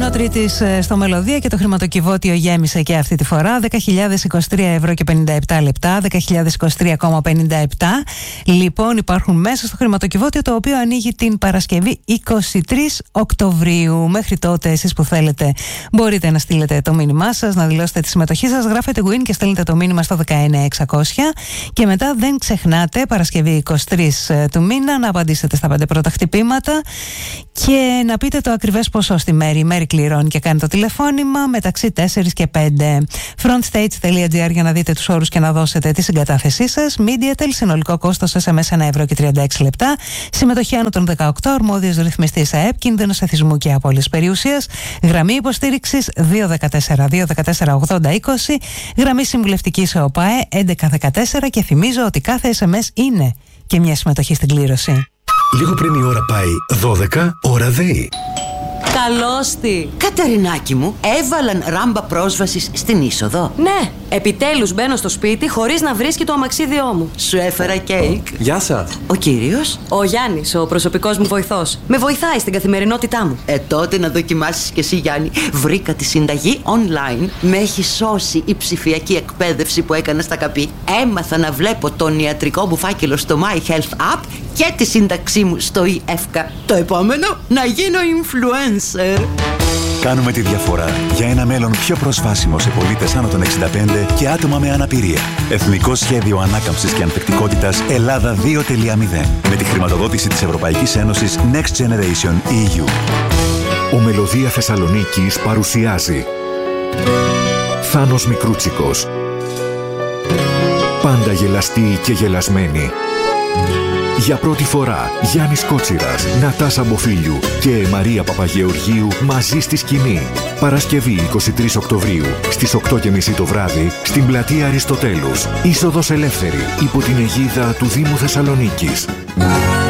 Πρωινό Τρίτης στο Μελωδία και το χρηματοκιβώτιο γέμισε και αυτή τη φορά. 10.023 ευρώ και 57 λεπτά, 10.023,57. Λοιπόν, υπάρχουν μέσα στο χρηματοκιβώτιο, το οποίο ανοίγει την Παρασκευή 23 Οκτωβρίου. Μέχρι τότε, εσείς που θέλετε, μπορείτε να στείλετε το μήνυμά σας, να δηλώσετε τη συμμετοχή σας. Γράφετε win και στέλνετε το μήνυμα στο 19600. Και μετά δεν ξεχνάτε, Παρασκευή 23 του μήνα, να απαντήσετε στα 5 πρώτα χτυπήματα και να πείτε το ακριβές ποσό στη Μέρη. Η Μέρη κληρώνει και κάνει το τηλεφώνημα μεταξύ 4 και 5. Frontstage.gr για να δείτε τους όρους και να δώσετε τη συγκατάθεσή σας. Mediatel, συνολικό κόστος SMS 1 ευρώ και 36 λεπτά. Συμμετοχή άνω των 18, αρμόδιος ρυθμιστής ΑΕΠ, κίνδυνος εθισμού και απώλειας περιουσίας. Γραμμή υποστήριξης 214-214-80-20. Γραμμή συμβουλευτικής ΟΠΑΕ 1114 και θυμίζω ότι κάθε SMS είναι και μια συμμετοχή στην κλήρωση. Λίγο πριν η ώρα πάει 12, ώρα ΔΕΗ. Καλώς τη! Καταρινάκι μου, έβαλαν ράμπα πρόσβασης στην είσοδο. Ναι, επιτέλους μπαίνω στο σπίτι χωρίς να βρίσκει το αμαξίδιό μου. Σου έφερα κέικ. Γεια σας. Ο κύριος? Ο Γιάννης, ο προσωπικός μου βοηθός. Με βοηθάει στην καθημερινότητά μου. Τότε να δοκιμάσεις κι εσύ, Γιάννη. Βρήκα τη συνταγή online. Με έχει σώσει η ψηφιακή εκπαίδευση που έκανα στα ΚΑΠΗ. Έμαθα να βλέπω τον ιατρικό μου φάκελο στο My Health App και τη σύνταξή μου στο eEFCA. Το επόμενο, να γίνω influencer. Κάνουμε τη διαφορά για ένα μέλλον πιο προσβάσιμο σε πολίτες άνω των 65 και άτομα με αναπηρία. Εθνικό Σχέδιο Ανάκαμψης και Ανθεκτικότητας Ελλάδα 2.0 με τη χρηματοδότηση της Ευρωπαϊκής Ένωσης Next Generation EU. Ο Μελωδία Θεσσαλονίκης παρουσιάζει Θάνος Μικρούτσικος. Πάντα γελαστή και γελασμένη. Για πρώτη φορά, Γιάννης Κότσιρας, Νατάσα Μποφίλιου και Μαρία Παπαγεωργίου μαζί στη σκηνή. Παρασκευή 23 Οκτωβρίου, στις 8.30 το βράδυ, στην πλατεία Αριστοτέλους. Είσοδος ελεύθερη, υπό την αιγίδα του Δήμου Θεσσαλονίκης.